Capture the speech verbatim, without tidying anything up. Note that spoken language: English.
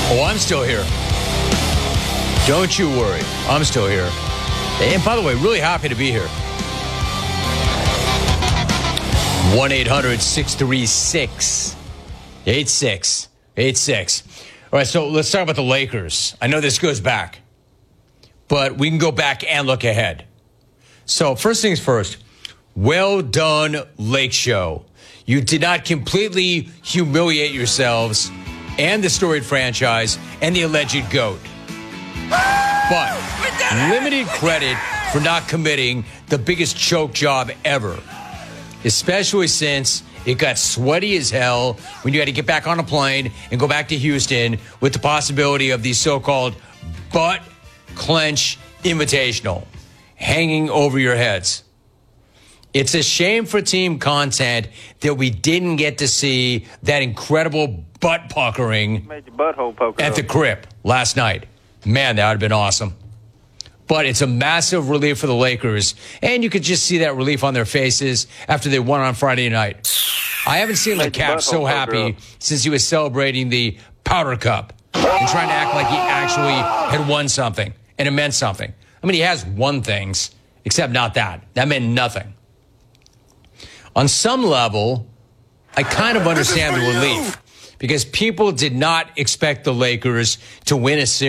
Oh, I'm still here. Don't you worry. I'm still here. And by the way, really happy to be here. one eight hundred six three six eight six eight six. All right, so let's talk about the Lakers. I know this goes back, but we can go back and look ahead. So first things first, well done, Lake Show. You did not completely humiliate yourselves and the storied franchise and the alleged GOAT. But limited credit for not committing the biggest choke job ever, especially since it got sweaty as hell when you had to get back on a plane and go back to Houston with the possibility of the so-called butt clench invitational hanging over your heads. It's a shame for team content that we didn't get to see that incredible butt puckering Made your butthole poke at the Crip last night. Man, that would have been awesome. But it's a massive relief for the Lakers, and you could just see that relief on their faces after they won on Friday night. I haven't seen Made your LeCap so butthole poke happy up. since he was celebrating the Powder Cup and trying to act like he actually had won something, and it meant something. I mean, he has won things, except not that. That meant nothing. On some level, I kind of understand the relief because people did not expect the Lakers to win a series.